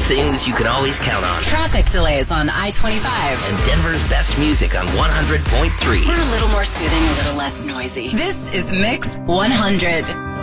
things you can always count on. Traffic delays on I-25. And Denver's best music on 100.3. We're a little more soothing, a little less noisy. This is Mix 100.